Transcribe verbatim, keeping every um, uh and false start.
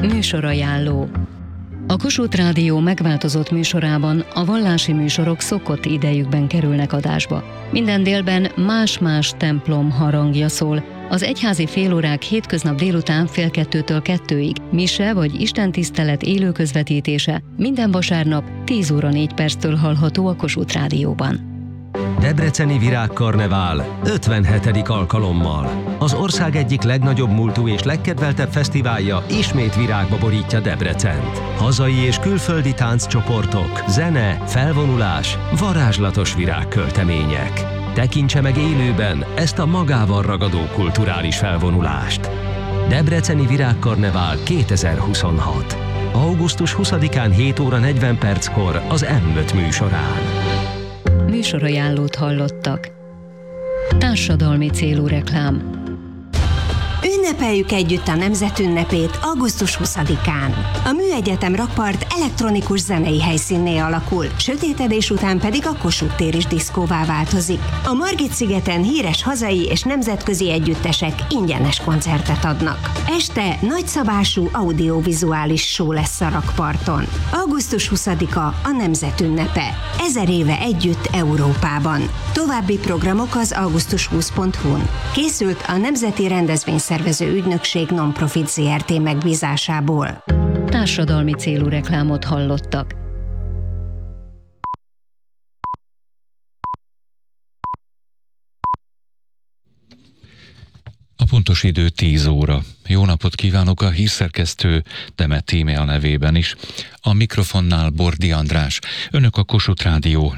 Műsorajánló. A Kossuth Rádió megváltozott műsorában a vallási műsorok szokott idejükben kerülnek adásba. Minden délben más-más templom harangja szól. Az egyházi félórák hétköznap délután fél kettőtől kettőig, mise vagy istentisztelet élő közvetítése minden vasárnap tíz óra négy perctől hallható a Kossuth Rádióban. Debreceni Virágkarnevál ötvenhetedik alkalommal. Az ország egyik legnagyobb múltú és legkedveltebb fesztiválja ismét virágba borítja Debrecent. Hazai és külföldi tánccsoportok, zene, felvonulás, varázslatos virágköltemények. Tekintse meg élőben ezt a magával ragadó kulturális felvonulást. Debreceni Virágkarnevál kétezer-huszonhat. augusztus huszadikán hét óra negyven perckor az M öt műsorán. Műsorajánlót hallottak. Társadalmi célú reklám. Ünnepeljük együtt a nemzetünnepét augusztus huszadikán. A Műegyetem rakpart elektronikus zenei helyszínné alakul, sötétedés után pedig a Kossuth tér is diszkóvá változik. A Margit-szigeten híres hazai és nemzetközi együttesek ingyenes koncertet adnak. Este nagyszabású audiovizuális show lesz a rakparton. augusztus huszadika a nemzetünnepe. Ezer éve együtt Európában. További programok az augusztus húsz pont hu-n. Készült a Nemzeti Rendezvényszervező Ügynökség Non-Profit Zrt. Megbízásából. Társadalmi célú reklámot hallottak. A pontos idő tíz óra. Jó napot kívánok a hírszerkesztő Demet Tímea nevében is. A mikrofonnál Bordi András. Önök a Kossuth Rádió